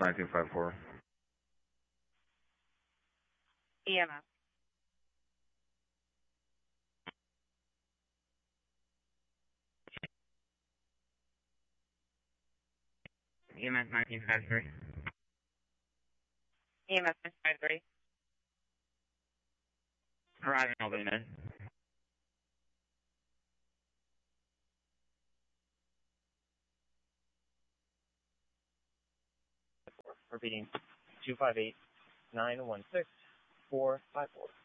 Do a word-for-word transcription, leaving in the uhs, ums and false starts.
nine two five four. E M S. E M S nineteen five three. E M S nine five three. Arriving Albany Med. Repeating, two five eight, nine one six, four five four.